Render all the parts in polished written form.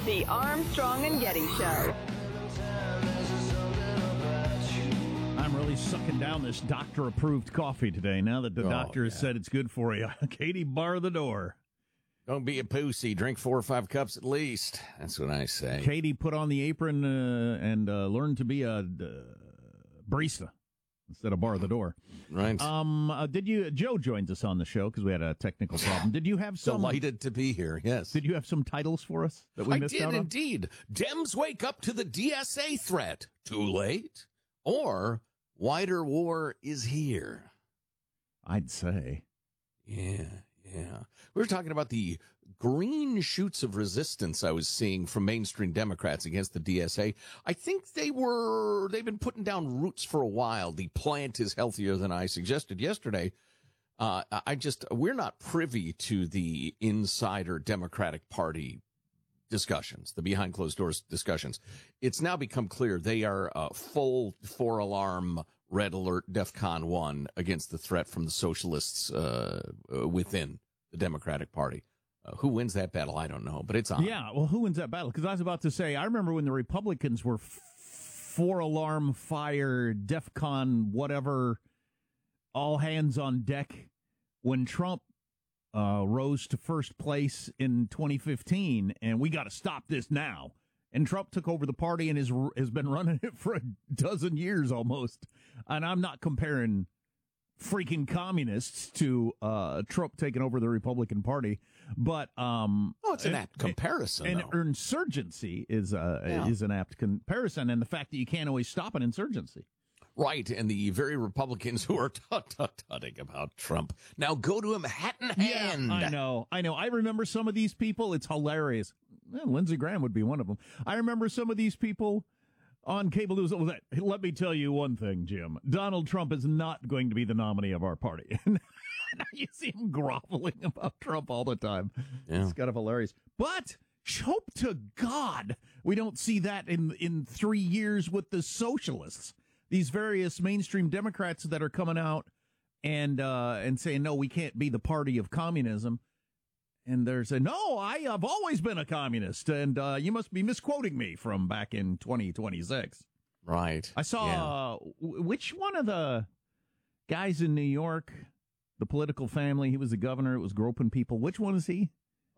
The Armstrong and Getty Show. I'm really sucking down this doctor-approved coffee today now that the doctor has said it's good for you. Katie, bar the door. Don't be a pussy. Drink 4 or 5 cups at least. That's what I say. Katie, put on the apron and learn to be a barista instead of bar the door. Right. Joe joins us on the show because we had a technical problem. Did you have some... Delighted to be here, yes. Did you have some titles for us that we missed out on? I did indeed. Dems wake up to the DSA threat. Too late? Or wider war is here. I'd say. Yeah. We were talking about the green shoots of resistance I was seeing from mainstream Democrats against the DSA. I think they've been putting down roots for a while. The plant is healthier than I suggested yesterday. We're not privy to the insider Democratic Party discussions, the behind closed doors discussions. It's now become clear they are full 4-alarm red alert DEFCON 1 against the threat from the socialists within the Democratic Party. Who wins that battle? I don't know, but it's on. Yeah, well, who wins that battle? Because I was about to say, I remember when the Republicans were 4-alarm fire, DEFCON whatever, all hands on deck when Trump rose to first place in 2015, and we got to stop this now. And Trump took over the party and has been running it for a dozen years almost. And I'm not comparing freaking communists to Trump taking over the Republican Party, but it's an apt comparison. And insurgency is an apt comparison, and the fact that you can't always stop an insurgency. Right, and the very Republicans who are tutting about Trump now go to him hat in hand. Yeah, I know. I remember some of these people. It's hilarious. Lindsey Graham would be one of them. I remember some of these people on cable news. Let me tell you one thing, Jim. Donald Trump is not going to be the nominee of our party. Now you see him groveling about Trump all the time. Yeah. It's kind of hilarious. But hope to God we don't see that in 3 years with the socialists. These various mainstream Democrats that are coming out and saying, no, we can't be the party of communism. And they're saying, no, I have always been a communist, and you must be misquoting me from back in 2026. Right. I saw which one of the guys in New York, the political family, he was the governor, it was groping people. Which one is he?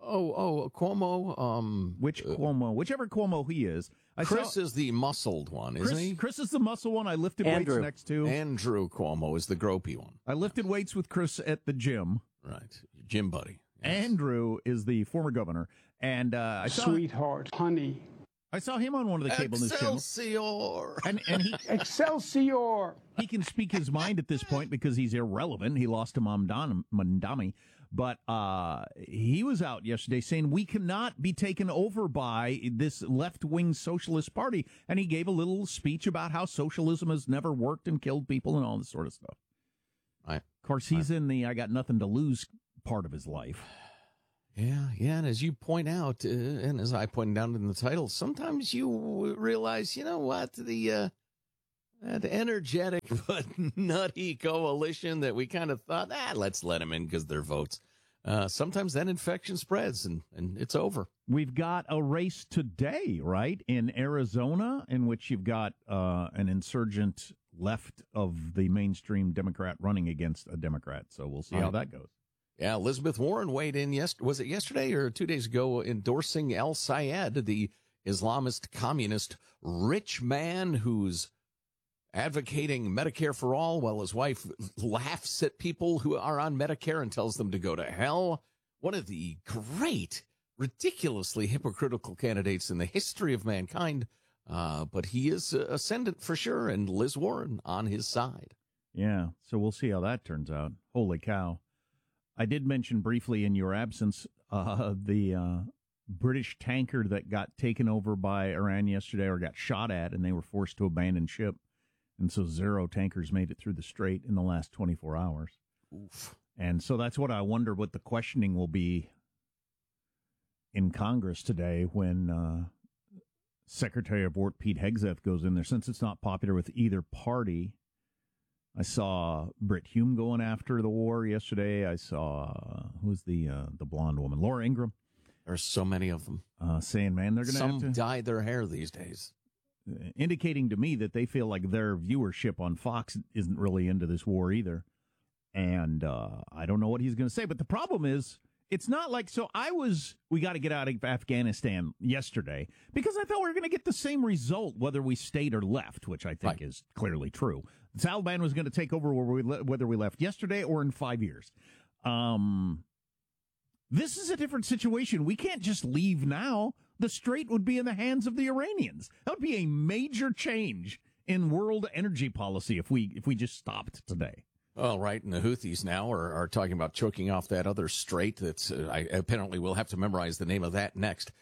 Cuomo. Which Cuomo? Whichever Cuomo he is. Chris is the muscled one, isn't he? Chris is the muscle one. I lifted weights next to. Andrew Cuomo is the gropey one. I lifted weights with Chris at the gym. Right. Gym buddy. Yes. Andrew is the former governor. And I saw... Sweetheart, honey. I saw him on one of the cable news channels. Excelsior! And he... Excelsior! He can speak his mind at this point because he's irrelevant. He lost to Mamdani. But he was out yesterday saying we cannot be taken over by this left-wing socialist party. And he gave a little speech about how socialism has never worked and killed people and all this sort of stuff. Right. Of course, he's in the I got nothing to lose part of his life. Yeah, and as you point out, and as I pointed out in the title, sometimes you realize, you know what, the energetic but nutty coalition that we kind of thought, let's let them in because they're votes. Sometimes that infection spreads and it's over. We've got a race today, right, in Arizona, in which you've got an insurgent left of the mainstream Democrat running against a Democrat. So we'll see how that goes. Yeah, Elizabeth Warren weighed in, was it yesterday or 2 days ago, endorsing El Sayed, the Islamist communist rich man who's advocating Medicare for all while his wife laughs at people who are on Medicare and tells them to go to hell. One of the great, ridiculously hypocritical candidates in the history of mankind. But he is ascendant for sure, and Liz Warren on his side. Yeah, so we'll see how that turns out. Holy cow. I did mention briefly in your absence the British tanker that got taken over by Iran yesterday, or got shot at, and they were forced to abandon ship. And so 0 tankers made it through the strait in the last 24 hours. Oof. And so that's what I wonder what the questioning will be in Congress today when Secretary of War Pete Hegseth goes in there. Since it's not popular with either party, I saw Britt Hume going after the war yesterday. I saw, who's the blonde woman? Laura Ingraham. There are so many of them. saying, man, they're going to have Some to... dye their hair these days. indicating to me that they feel like their viewership on Fox isn't really into this war either. And I don't know what he's going to say. But the problem is, it's not like, we got to get out of Afghanistan yesterday because I thought we were going to get the same result whether we stayed or left, which I think is clearly true. The Taliban was going to take over whether we left yesterday or in 5 years. This is a different situation. We can't just leave now. The strait would be in the hands of the Iranians. That would be a major change in world energy policy if we just stopped today. Well, right, and the Houthis now are talking about choking off that other strait. That's apparently we'll have to memorize the name of that next.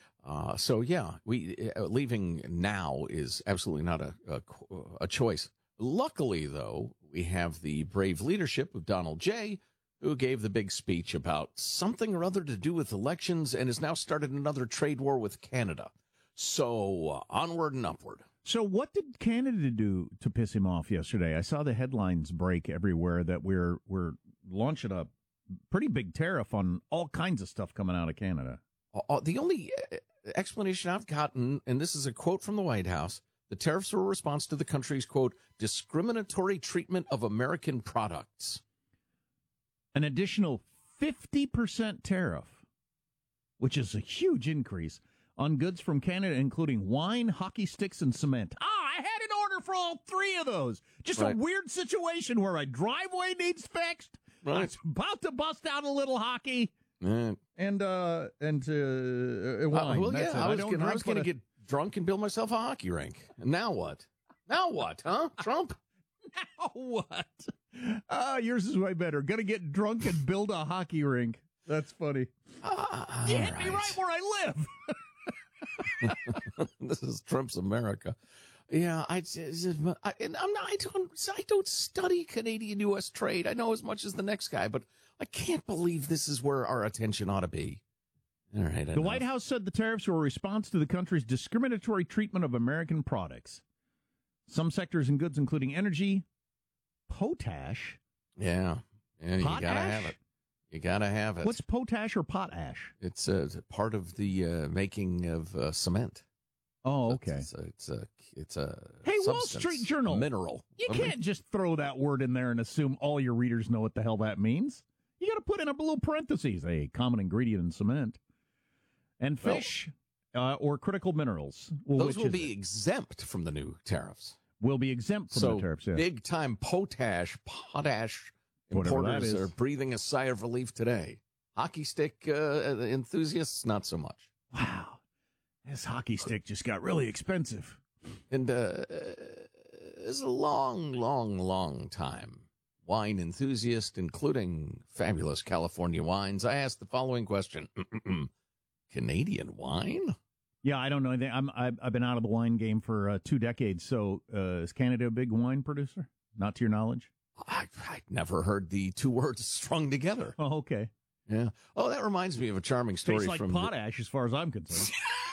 Leaving now is absolutely not a choice. Luckily, though, we have the brave leadership of Donald J., who gave the big speech about something or other to do with elections and has now started another trade war with Canada. So onward and upward. So what did Canada do to piss him off yesterday? I saw the headlines break everywhere that we're launching a pretty big tariff on all kinds of stuff coming out of Canada. The only explanation I've gotten, and this is a quote from the White House, the tariffs were a response to the country's, quote, discriminatory treatment of American products. An additional 50% tariff, which is a huge increase, on goods from Canada, including wine, hockey sticks, and cement. I had an order for all three of those. Just a weird situation where a driveway needs fixed. Right. I was about to bust out a little hockey and wine. I was going to get drunk and build myself a hockey rink. And now what? Now what, huh, Trump? Now what? Yours is way better. Gonna get drunk and build a hockey rink. That's funny. You hit me right where I live. This is Trump's America. Yeah, I don't study Canadian-U.S. trade. I know as much as the next guy, but I can't believe this is where our attention ought to be. All right. The White House said the tariffs were a response to the country's discriminatory treatment of American products. Some sectors and goods, including energy, potash. Yeah, you gotta have it. You gotta have it. What's potash or potash? It's part of the making of cement. Oh, okay. It's a Hey, Wall Street Journal mineral. You can't just throw that word in there and assume all your readers know what the hell that means. You got to put in a little parentheses, a common ingredient in cement, and fish or critical minerals. Well, those will be exempt from the new tariffs. Will be exempt from the tariffs. Yeah. Big time potash importers are breathing a sigh of relief today. Hockey stick enthusiasts, not so much. Wow, this hockey stick just got really expensive. And it's a long time wine enthusiast, including fabulous California wines. I asked the following question: Canadian wine? Yeah, I don't know anything. I've been out of the wine game for 2 decades. So, is Canada a big wine producer? Not to your knowledge? I'd never heard the two words strung together. Oh, okay. Yeah. Oh, that reminds me of a charming story. Tastes like potash, as far as I'm concerned.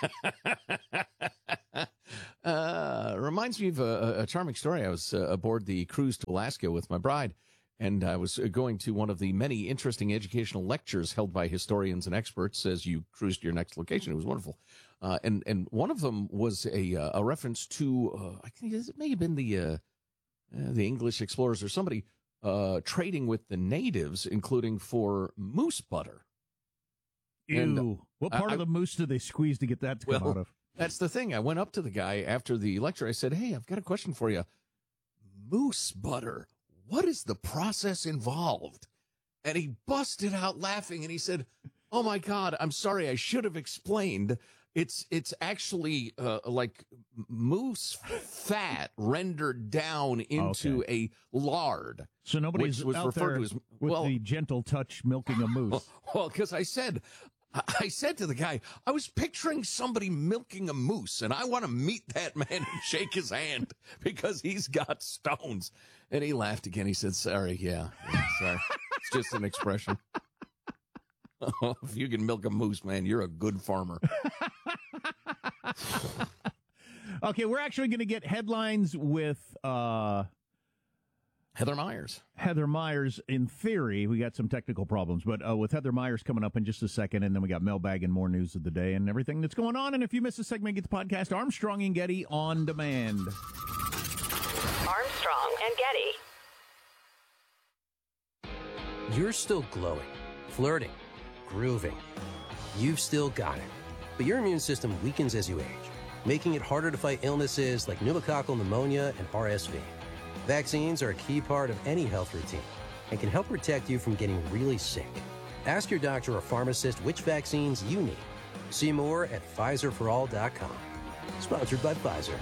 Reminds me of a charming story. I was aboard the cruise to Alaska with my bride, and I was going to one of the many interesting educational lectures held by historians and experts as you cruise to your next location. It was wonderful. And one of them was a reference to, I think it may have been the English explorers or somebody trading with the natives, including for moose butter. Ew. And, what part of the moose do they squeeze to get that to come out of? That's the thing. I went up to the guy after the lecture. I said, hey, I've got a question for you. Moose butter. What is the process involved? And he busted out laughing and he said, oh, my God, I'm sorry. I should have explained. It's actually like moose fat rendered down into a lard. So nobody's which was out referred there to as with the gentle touch milking a moose. Well, because I said to the guy, I was picturing somebody milking a moose, and I want to meet that man and shake his hand because he's got stones. And he laughed again. He said, sorry, yeah sorry. It's just an expression. If you can milk a moose, man, you're a good farmer. Okay, we're actually going to get headlines with Heather Myers. Heather Myers, in theory, we got some technical problems, but with Heather Myers coming up in just a second, and then we got mailbag and more news of the day and everything that's going on. And if you missed a segment, get the podcast Armstrong and Getty on demand. Armstrong and Getty. You're still glowing, flirting, grooving. You've still got it. But your immune system weakens as you age, making it harder to fight illnesses like pneumococcal pneumonia and RSV. Vaccines are a key part of any health routine and can help protect you from getting really sick. Ask your doctor or pharmacist which vaccines you need. See more at PfizerForAll.com. Sponsored by Pfizer.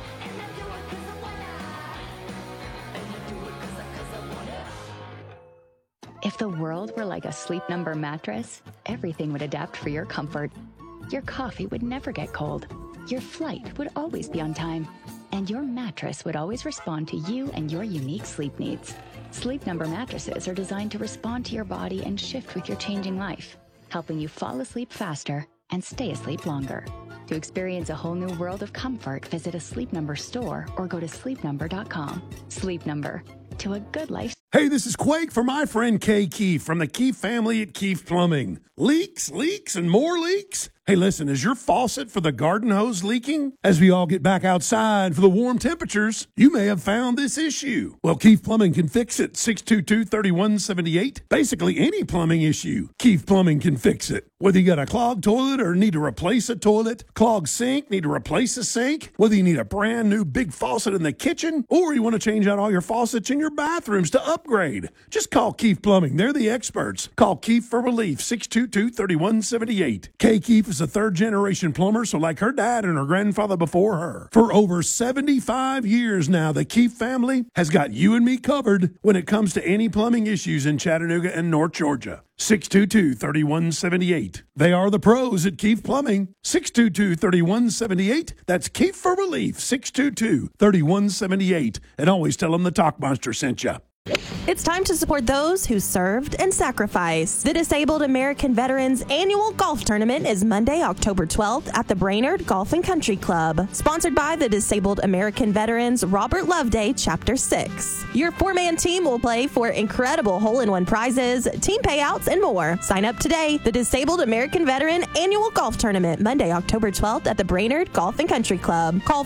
If the world were like a Sleep Number mattress, everything would adapt for your comfort. Your coffee would never get cold. Your flight would always be on time. And your mattress would always respond to you and your unique sleep needs. Sleep Number mattresses are designed to respond to your body and shift with your changing life, helping you fall asleep faster and stay asleep longer. To experience a whole new world of comfort, visit a Sleep Number store or go to sleepnumber.com. Sleep Number, to a good life. Hey, this is Quake for my friend Kay Keefe from the Keefe family at Keefe Plumbing. Leaks, and more leaks? Hey, listen, is your faucet for the garden hose leaking? As we all get back outside for the warm temperatures, you may have found this issue. Well, Keefe Plumbing can fix it. 622-3178. Basically any plumbing issue, Keefe Plumbing can fix it. Whether you got a clogged toilet or need to replace a toilet, clogged sink, need to replace a sink, whether you need a brand new big faucet in the kitchen, or you want to change out all your faucets in your bathrooms to upgrade, just call Keefe Plumbing. They're the experts. Call Keefe for relief. 622-3178. Kay Keefe is a third-generation plumber, so like her dad and her grandfather before her. For over 75 years now, the Keefe family has got you and me covered when it comes to any plumbing issues in Chattanooga and North Georgia. 622-3178. They are the pros at Keefe Plumbing. 622-3178. That's Keefe for relief. 622-3178. And always tell them the Talk Monster sent you. It's time to support those who served and sacrificed. The Disabled American Veterans Annual Golf Tournament is Monday, October 12th at the Brainerd Golf and Country Club. Sponsored by the Disabled American Veterans Robert Loveday Chapter 6. Your 4-man team will play for incredible hole-in-one prizes, team payouts, and more. Sign up today. The Disabled American Veteran Annual Golf Tournament, Monday, October 12th at the Brainerd Golf and Country Club. Call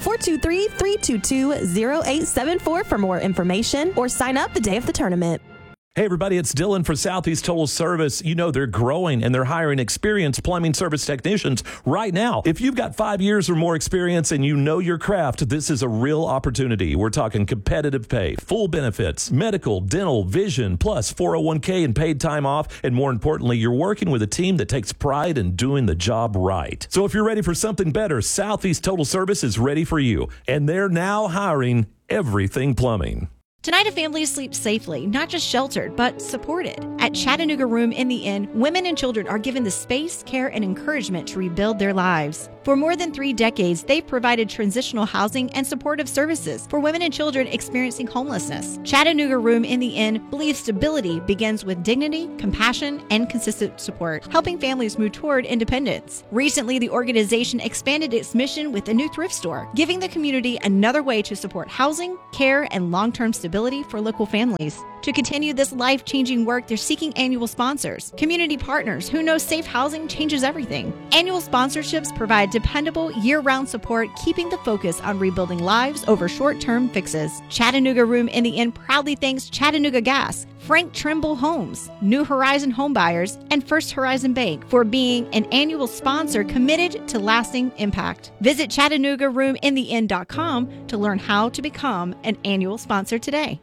423-322-0874 for more information or sign up the day of the tournament. Hey, everybody, it's Dylan for Southeast Total Service. You know, they're growing and they're hiring experienced plumbing service technicians right now. If you've got 5 years or more experience and you know your craft, this is a real opportunity. We're talking competitive pay, full benefits, medical, dental, vision, plus 401k and paid time off. And more importantly, you're working with a team that takes pride in doing the job right. So if you're ready for something better, Southeast Total Service is ready for you. And they're now hiring everything plumbing. Tonight, a family sleeps safely, not just sheltered, but supported. At Chattanooga Room in the Inn, women and children are given the space, care, and encouragement to rebuild their lives. For more than 3 decades, they've provided transitional housing and supportive services for women and children experiencing homelessness. Chattanooga Room in the Inn believes stability begins with dignity, compassion, and consistent support, helping families move toward independence. Recently, the organization expanded its mission with a new thrift store, giving the community another way to support housing, care, and long-term stability for local families. To continue this life-changing work, they're seeking annual sponsors, community partners who know safe housing changes everything. Annual sponsorships provide dependable, year-round support, keeping the focus on rebuilding lives over short-term fixes. Chattanooga Room in the Inn proudly thanks Chattanooga Gas, Frank Trimble Homes, New Horizon Homebuyers, and First Horizon Bank for being an annual sponsor committed to lasting impact. Visit ChattanoogaRoomInTheInn.com to learn how to become an annual sponsor today.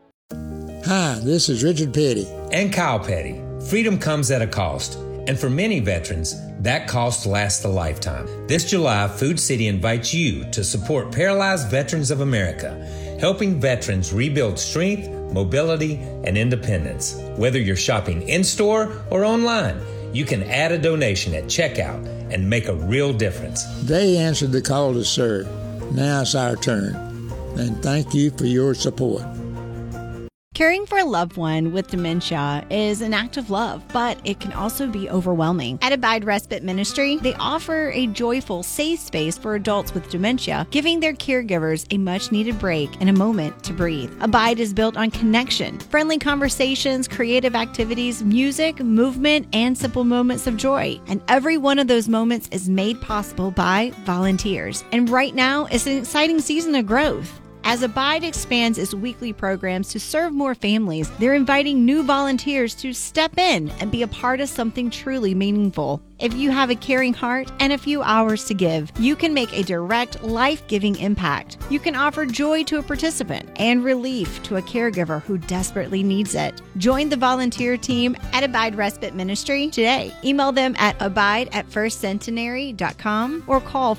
Hi, this is Richard Petty. And Kyle Petty. Freedom comes at a cost. And for many veterans, that cost lasts a lifetime. This July, Food City invites you to support Paralyzed Veterans of America, helping veterans rebuild strength, mobility, and independence. Whether you're shopping in-store or online, you can add a donation at checkout and make a real difference. They answered the call to serve. Now it's our turn. And thank you for your support. Caring for a loved one with dementia is an act of love, but it can also be overwhelming. At Abide Respite Ministry, they offer a joyful, safe space for adults with dementia, giving their caregivers a much-needed break and a moment to breathe. Abide is built on connection, friendly conversations, creative activities, music, movement, and simple moments of joy. And every one of those moments is made possible by volunteers. And right now, it's an exciting season of growth. As Abide expands its weekly programs to serve more families, they're inviting new volunteers to step in and be a part of something truly meaningful. If you have a caring heart and a few hours to give, you can make a direct, life-giving impact. You can offer joy to a participant and relief to a caregiver who desperately needs it. Join the volunteer team at Abide Respite Ministry today. Email them at abide@firstcentenary.com or call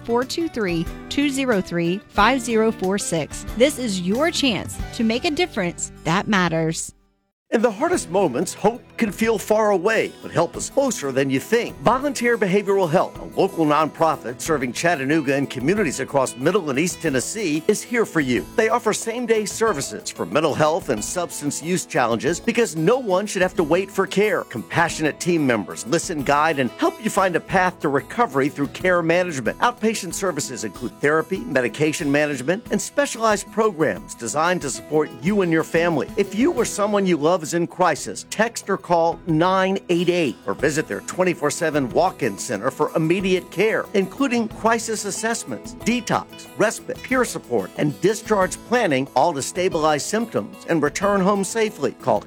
423-203-5046. This is your chance to make a difference that matters. In the hardest moments, hope can feel far away, but help is closer than you think. Volunteer Behavioral Health, a local nonprofit serving Chattanooga and communities across Middle and East Tennessee, is here for you. They offer same-day services for mental health and substance use challenges because no one should have to wait for care. Compassionate team members listen, guide, and help you find a path to recovery through care management. Outpatient services include therapy, medication management, and specialized programs designed to support you and your family. If you or someone you love is in crisis, text or call 988 or visit their 24/7 walk-in center for immediate care, including crisis assessments, detox, respite, peer support, and discharge planning, all to stabilize symptoms and return home safely. Call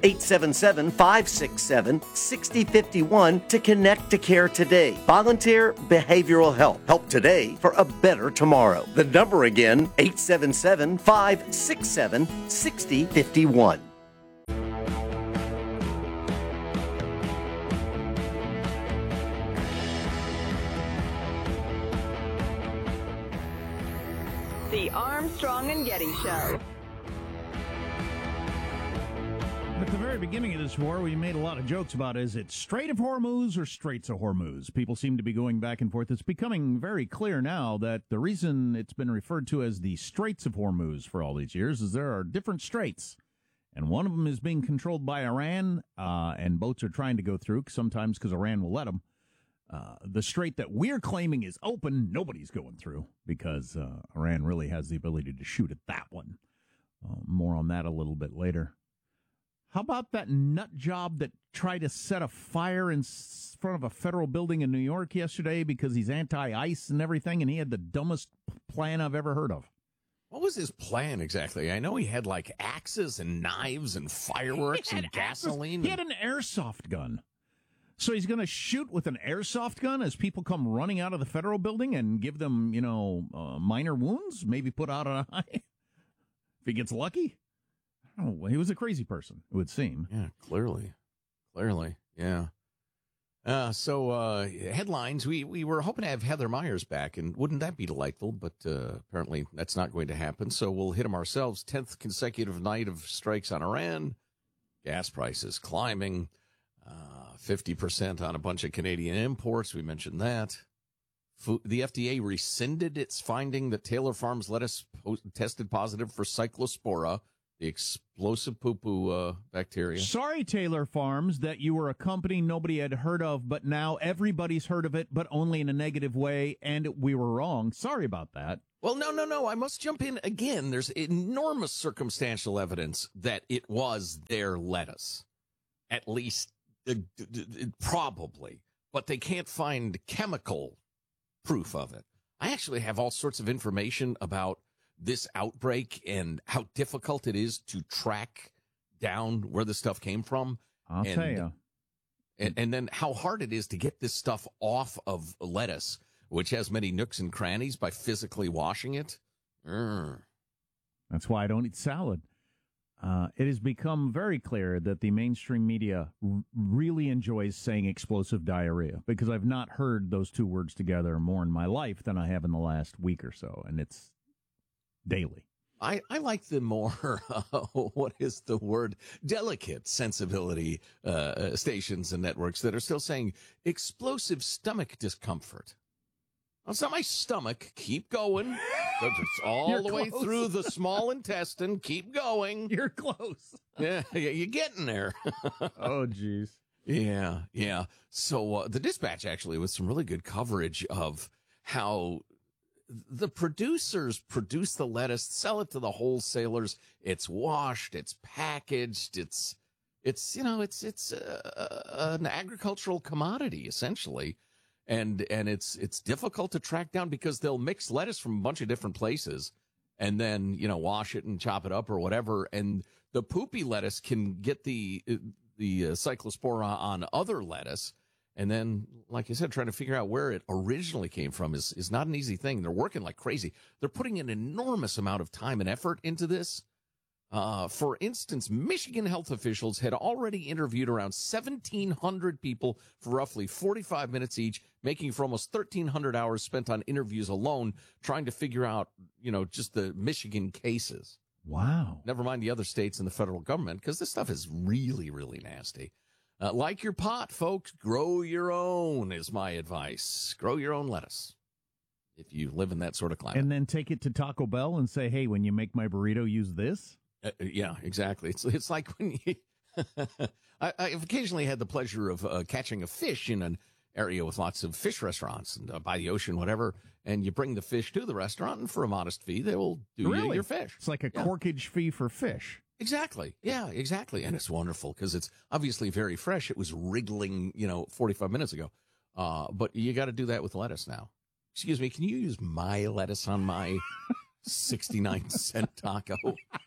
877-567-6051 to connect to care today. Volunteer Behavioral Health. Help today for a better tomorrow. The number again, 877-567-6051. The Armstrong and Getty Show. At the very beginning of this war, we made a lot of jokes about, is it Strait of Hormuz or Straits of Hormuz? People seem to be going back and forth. It's becoming very clear now that the reason it's been referred to as the Straits of Hormuz for all these years is there are different straits. And one of them is being controlled by Iran, and boats are trying to go through, sometimes because Iran will let them. The strait that we're claiming is open, nobody's going through because Iran really has the ability to shoot at that one. More on that a little bit later. How about that nut job that tried to set a fire in front of a federal building in New York yesterday because he's anti-ICE and everything, and he had the dumbest plan I've ever heard of? What was his plan exactly? I know he had like axes and knives and fireworks and gasoline. He had an airsoft gun. So he's going to shoot with an airsoft gun as people come running out of the federal building and give them, minor wounds, maybe put out an eye if he gets lucky. Oh, he was a crazy person, it would seem. Yeah, clearly, yeah. So headlines, we were hoping to have Heather Myers back, and wouldn't that be delightful? But apparently that's not going to happen, so we'll hit them ourselves. 10th consecutive night of strikes on Iran, gas prices climbing. 50% on a bunch of Canadian imports. We mentioned that. The FDA rescinded its finding that Taylor Farms lettuce tested positive for Cyclospora, the explosive poo-poo bacteria. Sorry, Taylor Farms, that you were a company nobody had heard of, but now everybody's heard of it, but only in a negative way, and we were wrong. Sorry about that. Well, no. I must jump in again. There's enormous circumstantial evidence that it was their lettuce. At least probably, but they can't find chemical proof of it. I actually have all sorts of information about this outbreak and how difficult it is to track down where the stuff came from. I'll tell you. And then how hard it is to get this stuff off of lettuce, which has many nooks and crannies, by physically washing it. That's why I don't eat salad. It has become very clear that the mainstream media really enjoys saying explosive diarrhea, because I've not heard those two words together more in my life than I have in the last week or so, and it's daily. I like the more, what is the word, delicate sensibility stations and networks that are still saying explosive stomach discomfort. Well, it's not my stomach. Keep going. It's all You're the way close. through the small intestine. Keep going. You're close. Yeah, you're getting there. Oh, geez. Yeah. So the Dispatch actually with some really good coverage of how the producers produce the lettuce, sell it to the wholesalers. It's washed, it's packaged, it's an agricultural commodity essentially, and it's difficult to track down because they'll mix lettuce from a bunch of different places, and then wash it and chop it up or whatever, and the poopy lettuce can get the cyclospora on other lettuce. And then, like I said, trying to figure out where it originally came from is not an easy thing. They're working like crazy. They're putting an enormous amount of time and effort into this. For instance, Michigan health officials had already interviewed around 1,700 people for roughly 45 minutes each, making for almost 1,300 hours spent on interviews alone, trying to figure out, just the Michigan cases. Wow. Never mind the other states and the federal government, because this stuff is really, really nasty. Like your pot, folks, grow your own is my advice. Grow your own lettuce if you live in that sort of climate. And then take it to Taco Bell and say, hey, when you make my burrito, use this? Yeah, exactly. It's like when you... I've occasionally had the pleasure of catching a fish in an area with lots of fish restaurants and by the ocean, whatever, and you bring the fish to the restaurant, and for a modest fee, they will do you your fish. It's like a corkage fee for fish. Exactly. Yeah, exactly. And it's wonderful because it's obviously very fresh. It was wriggling, 45 minutes ago. But you got to do that with lettuce now. Excuse me, can you use my lettuce on my 69-cent taco?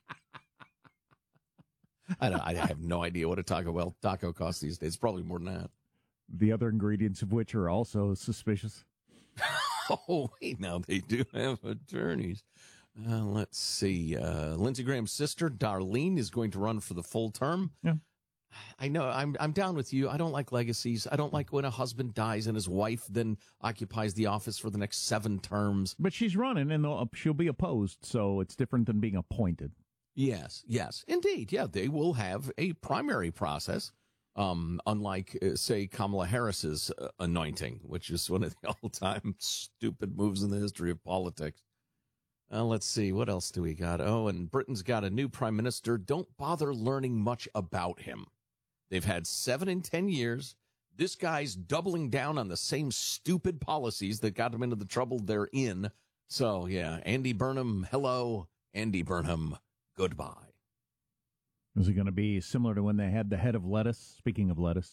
I have no idea what a Taco Bell taco costs these days. It's probably more than that. The other ingredients of which are also suspicious. Oh, wait, now they do have attorneys. Let's see. Lindsey Graham's sister, Darlene, is going to run for the full term. Yeah. I know. I'm down with you. I don't like legacies. I don't like when a husband dies and his wife then occupies the office for the next 7 terms. But she's running, and she'll be opposed, so it's different than being appointed. Yes, indeed. Yeah, they will have a primary process, unlike, say, Kamala Harris's anointing, which is one of the all-time stupid moves in the history of politics. Let's see. What else do we got? Oh, and Britain's got a new prime minister. Don't bother learning much about him. They've had 7 in 10 years. This guy's doubling down on the same stupid policies that got them into the trouble they're in. So, yeah, Andy Burnham, hello. Andy Burnham, goodbye. Is it going to be similar to when they had the head of lettuce? Speaking of lettuce.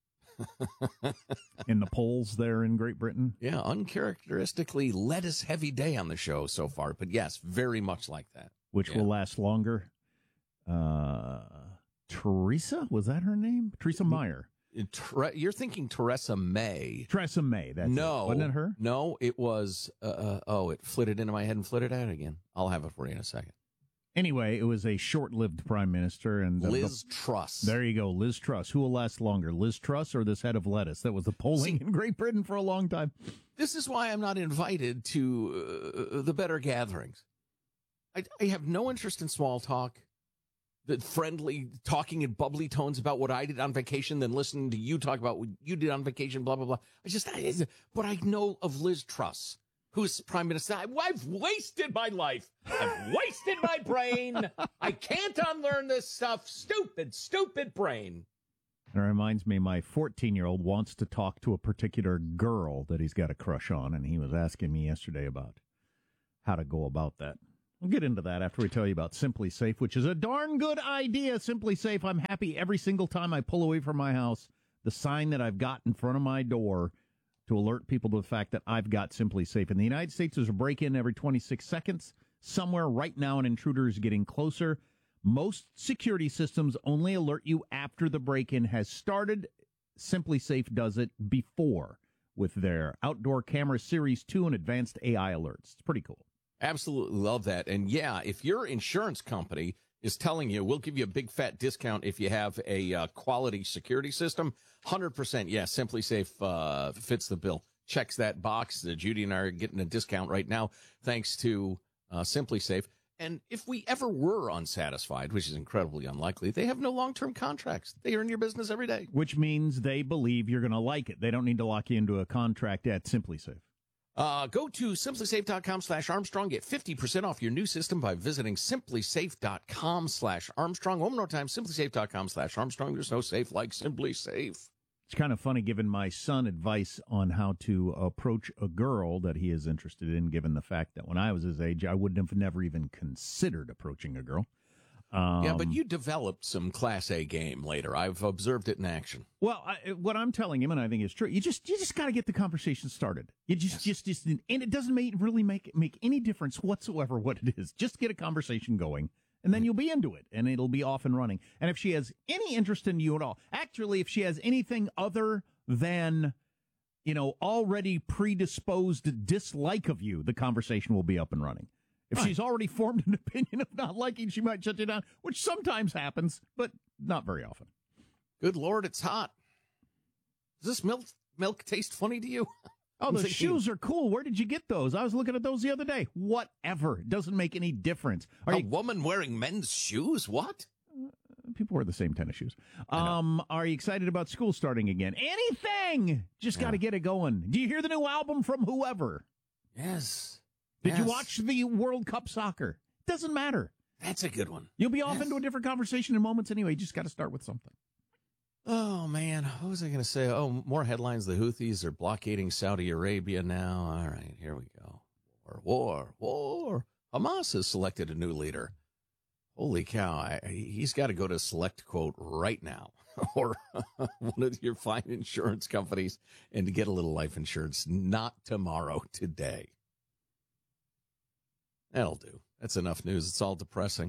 In the polls there in Great Britain? Yeah, uncharacteristically lettuce-heavy day on the show so far. But yes, very much like that. Which will last longer. Teresa? Was that her name? Teresa Meyer. You're thinking Theresa May. Theresa May, that's it. Wasn't it her? No, it was, it flitted into my head and flitted out again. I'll have it for you in a second. Anyway, it was a short-lived prime minister. And Liz Truss. There you go, Liz Truss. Who will last longer, Liz Truss or this head of lettuce? That was the polling in Great Britain for a long time. This is why I'm not invited to the better gatherings. I have no interest in small talk, the friendly talking in bubbly tones about what I did on vacation, then listening to you talk about what you did on vacation, blah, blah, blah. But I know of Liz Truss, who's prime minister. I've wasted my life. I've wasted my brain. I can't unlearn this stuff. Stupid brain. It reminds me, my 14-year-old wants to talk to a particular girl that he's got a crush on, and he was asking me yesterday about how to go about that. We'll get into that after we tell you about Simply Safe, which is a darn good idea. Simply Safe, I'm happy every single time I pull away from my house, the sign that I've got in front of my door to alert people to the fact that I've got Simply Safe. In the United States, there's a break-in every 26 seconds. Somewhere right now, an intruder is getting closer. Most security systems only alert you after the break-in has started. Simply Safe does it before with their Outdoor Camera Series 2 and advanced AI alerts. It's pretty cool. Absolutely love that. And yeah, if your insurance company is telling you, we'll give you a big fat discount if you have a quality security system, 100%, yeah, Simply Safe fits the bill. Checks that box. Judy and I are getting a discount right now thanks to Simply Safe. And if we ever were unsatisfied, which is incredibly unlikely, they have no long-term contracts. They earn your business every day. Which means they believe you're going to like it. They don't need to lock you into a contract at Simply Safe. Go to simplysafe.com/Armstrong. Get 50% off your new system by visiting simplysafe.com/Armstrong. One more time, simplysafe.com/Armstrong. There's no safe like Simply Safe. It's kind of funny giving my son advice on how to approach a girl that he is interested in, given the fact that when I was his age, I would have never even considered approaching a girl. Yeah, but you developed some Class A game later. I've observed it in action. Well, what I'm telling him, and I think it's true, you just got to get the conversation started. You just, and it doesn't really make any difference whatsoever what it is. Just get a conversation going, and then you'll be into it, and it'll be off and running. And if she has any interest in you at all, actually, if she has anything other than, already predisposed dislike of you, the conversation will be up and running. If she's already formed an opinion of not liking, she might shut you down, which sometimes happens, but not very often. Good Lord, it's hot. Does this milk taste funny to you? Oh, the shoes are cool. Where did you get those? I was looking at those the other day. Whatever. It doesn't make any difference. A woman wearing men's shoes? What? People wear the same tennis shoes. Are you excited about school starting again? Anything! Just got to get it going. Do you hear the new album from whoever? Yes. Did you watch the World Cup soccer? Doesn't matter. That's a good one. You'll be off into a different conversation in moments anyway. You just got to start with something. Oh, man. What was I going to say? Oh, more headlines. The Houthis are blockading Saudi Arabia now. All right, here we go. War. Hamas has selected a new leader. Holy cow. He's got to go to Select Quote right now or one of your fine insurance companies and to get a little life insurance. Not tomorrow, today. That'll do. That's enough news. It's all depressing.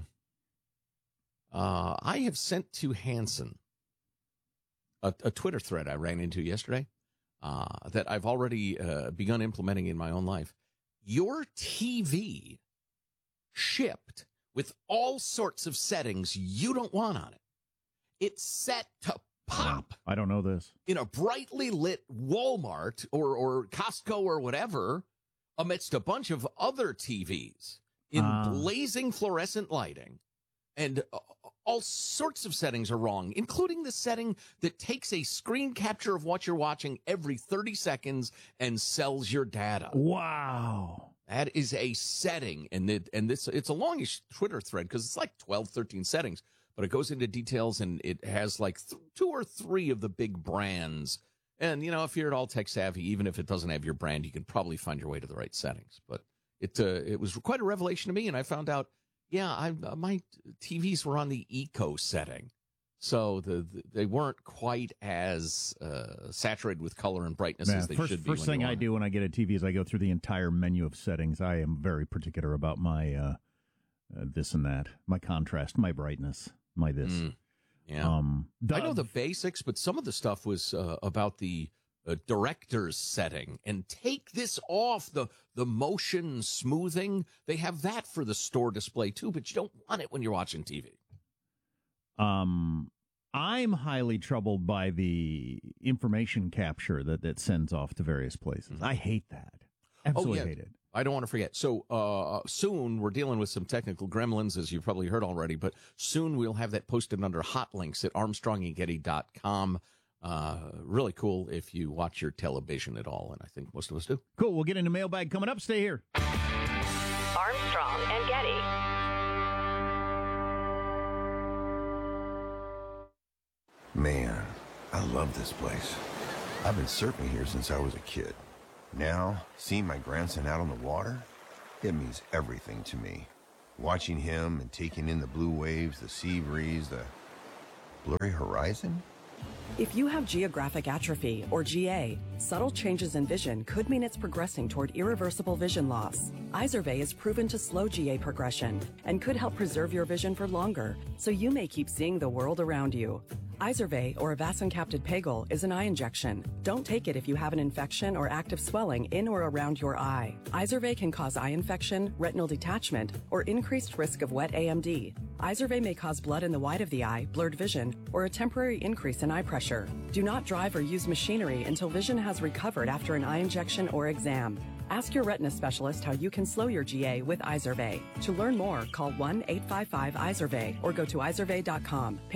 I have sent to Hanson a Twitter thread I ran into yesterday that I've already begun implementing in my own life. Your TV shipped with all sorts of settings you don't want on it. It's set to pop. I don't know this. In a brightly lit Walmart or Costco or whatever, amidst a bunch of other TVs in blazing fluorescent lighting, and all sorts of settings are wrong, including the setting that takes a screen capture of what you're watching every 30 seconds and sells your data. Wow. That is a setting, and it's a longish Twitter thread because it's like 12, 13 settings, but it goes into details, and it has like 2 or 3 of the big brands. And, if you're at all tech savvy, even if it doesn't have your brand, you can probably find your way to the right settings. But it was quite a revelation to me, and I found out, my TVs were on the eco setting. So they weren't quite as saturated with color and brightness as they should be. First thing I do when I get a TV is I go through the entire menu of settings. I am very particular about my this and that, my contrast, my brightness, my this. Yeah. I know the basics, but some of the stuff was about the director's setting. And take this off, the motion smoothing. They have that for the store display, too, but you don't want it when you're watching TV. I'm highly troubled by the information capture that sends off to various places. I hate that. Absolutely hate it. I don't want to forget. So soon we're dealing with some technical gremlins, as you've probably heard already, but soon we'll have that posted under hot links at ArmstrongandGetty.com. Really cool if you watch your television at all, and I think most of us do. Cool. We'll get into mailbag coming up. Stay here. Armstrong and Getty. Man, I love this place. I've been surfing here since I was a kid. Now, seeing my grandson out on the water, it means everything to me. Watching him and taking in the blue waves, the sea breeze, the blurry horizon. If you have geographic atrophy, or GA, subtle changes in vision could mean it's progressing toward irreversible vision loss. Izervay is proven to slow GA progression and could help preserve your vision for longer, so you may keep seeing the world around you. Izervay, or avacincaptad pegol, is an eye injection. Don't take it if you have an infection or active swelling in or around your eye. Izervay can cause eye infection, retinal detachment, or increased risk of wet AMD. Izervay may cause blood in the white of the eye, blurred vision, or a temporary increase in eye pressure. Do not drive or use machinery until vision has recovered after an eye injection or exam. Ask your retina specialist how you can slow your GA with Izervay. To learn more, call 1-855-IZERVAY or go to izervay.com.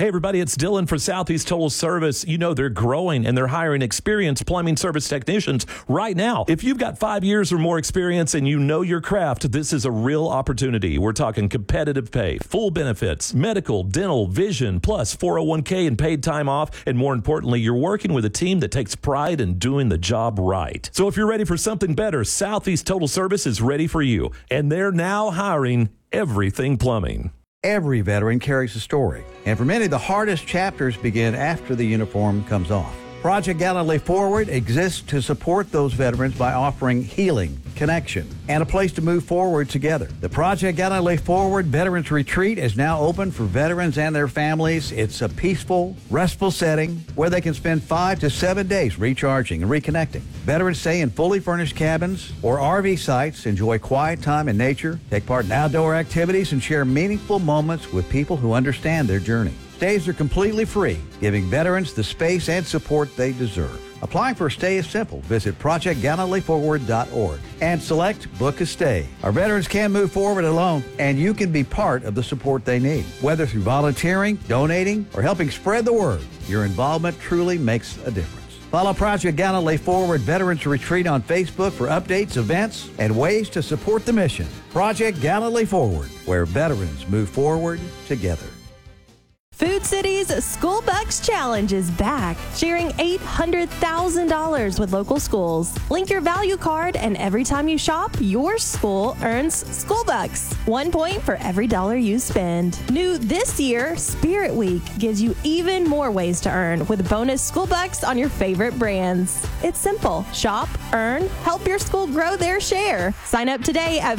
Hey, everybody, it's Dylan for Southeast Total Service. You know, they're growing and they're hiring experienced plumbing service technicians right now. If you've got 5 years or more experience and you know your craft, this is a real opportunity. We're talking competitive pay, full benefits, medical, dental, vision, plus 401k and paid time off. And more importantly, you're working with a team that takes pride in doing the job right. So if you're ready for something better, Southeast Total Service is ready for you. And they're now hiring everything plumbing. Every veteran carries a story, and for many, the hardest chapters begin after the uniform comes off. Project Gallantly Forward exists to support those veterans by offering healing, connection, and a place to move forward together. The Project Gallantly Forward Veterans Retreat is now open for veterans and their families. It's a peaceful, restful setting where they can spend 5 to 7 days recharging and reconnecting. Veterans stay in fully furnished cabins or RV sites, enjoy quiet time in nature, take part in outdoor activities, and share meaningful moments with people who understand their journey. Stays are completely free, giving veterans the space and support they deserve. Applying for a stay is simple. Visit ProjectGallantlyForward.org and select Book a Stay. Our veterans can move forward alone, and you can be part of the support they need. Whether through volunteering, donating, or helping spread the word, your involvement truly makes a difference. Follow Project Gallantly Forward Veterans Retreat on Facebook for updates, events, and ways to support the mission. Project Gallantly Forward, where veterans move forward together. Food City's School Bucks Challenge is back, sharing $800,000 with local schools. Link your value card, and every time you shop, your school earns School Bucks. 1 point for every dollar you spend. New this year, Spirit Week gives you even more ways to earn with bonus School Bucks on your favorite brands. It's simple. Shop, earn, help your school grow their share. Sign up today at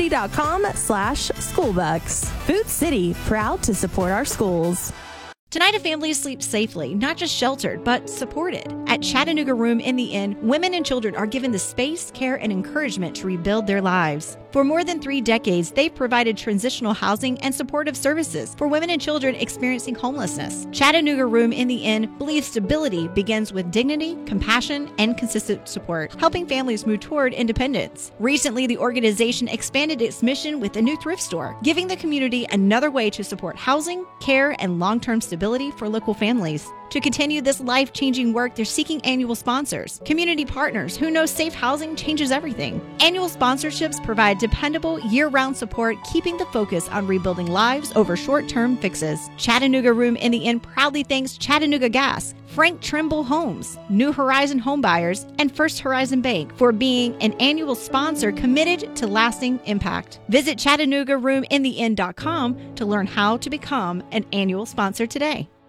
foodcity.com/schoolbucks. Food City, proud to support our schools. Tonight, a family sleeps safely, not just sheltered, but supported. At Chattanooga Room in the Inn, women and children are given the space, care, and encouragement to rebuild their lives. For more than 3 decades, they've provided transitional housing and supportive services for women and children experiencing homelessness. Chattanooga Room in the Inn believes stability begins with dignity, compassion, and consistent support, helping families move toward independence. Recently, the organization expanded its mission with a new thrift store, giving the community another way to support housing, care, and long-term stability for local families. To continue this life-changing work, they're seeking annual sponsors, community partners who know safe housing changes everything. Annual sponsorships provide dependable, year-round support, keeping the focus on rebuilding lives over short-term fixes. Chattanooga Room in the Inn proudly thanks Chattanooga Gas, Frank Trimble Homes, New Horizon Homebuyers, and First Horizon Bank for being an annual sponsor committed to lasting impact. Visit ChattanoogaRoomInTheInn.com to learn how to become an annual sponsor today.